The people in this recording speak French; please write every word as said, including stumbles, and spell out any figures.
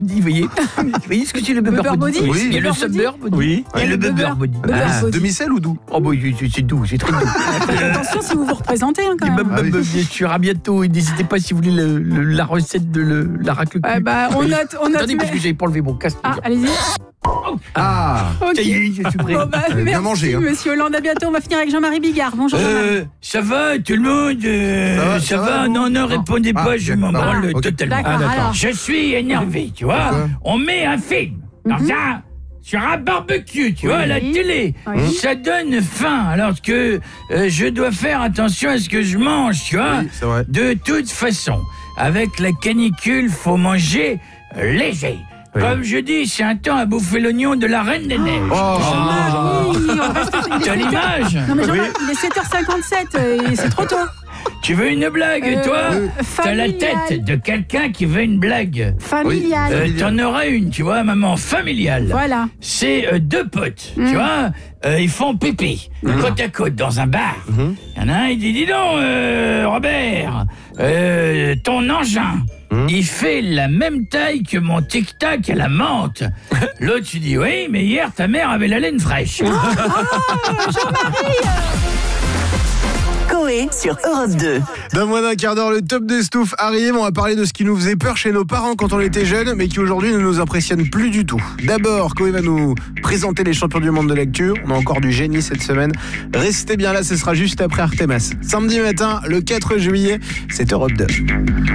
Vous voyez, vous voyez ce que c'est le bubber, Bubber body, body Oui, il y a Bubber le summer body. Oui. Il y a le bubber body. Bubber Ah, body. demi-sel ou doux? Oh bah c'est c'est doux, c'est très doux. Faites attention si vous vous représentez hein, quand Et même. bah, bah, Ah oui. bah, bien sûr, à bientôt. Et n'hésitez pas si vous voulez le, le, la recette de le, la racle. Ouais, bah, on note, on note. Attendez, parce mais- que j'avais pas enlevé mon casque. Ah, allez-y. Ah. Ok. Ça y est, je suis prêt. Bon, bah, Bien merci, mangé, hein. monsieur Hollande. À bientôt. On va finir avec Jean-Marie Bigard. Bonjour. Jean-Marie. Euh, ça va tout le monde euh, Ça va, Ça, ça va, va, Non, non, répondez Ah, pas, je m'en d'accord. branle Ah, ok. totalement. D'accord, alors. Je suis énervé, tu vois. Pourquoi On met un film, dans Mhm. un, sur un barbecue, tu vois, à la Oui. télé. Oui. Ça donne faim, alors que euh, je dois faire attention à ce que je mange, tu vois. Oui, c'est vrai. De toute façon, avec la canicule, faut manger léger. Oui. Comme je dis, c'est un temps à bouffer l'oignon de la Reine des Neiges. Oh, Jean-Marie, on reste- il est T'as sept heures- l'image? Non mais Jean-Marie, il est sept heures cinquante-sept et c'est trop tôt. Tu veux une blague, Euh, toi T'as la familial. tête de quelqu'un qui veut une blague. Familial. Euh, T'en auras une, tu vois, maman, familiale. Voilà. C'est euh, deux potes, Mm. tu vois, euh, ils font pipi, côte à côte, dans un bar. Il y en a un, il dit, dis donc, euh, Robert, euh, ton engin, Mm. il fait la même taille que mon tic-tac à la menthe. L'autre, tu dis, oui, mais hier, ta mère avait la laine fraîche. Coé sur Europe deux. Dans moins d'un quart d'heure, le top des stouffes arrive. On va parler de ce qui nous faisait peur chez nos parents quand on était jeunes, mais qui aujourd'hui ne nous impressionne plus du tout. D'abord, Coé va nous présenter les champions du monde de lecture. On a encore du génie cette semaine. Restez bien là, ce sera juste après Artemas. Samedi matin, le quatre juillet, c'est Europe deux.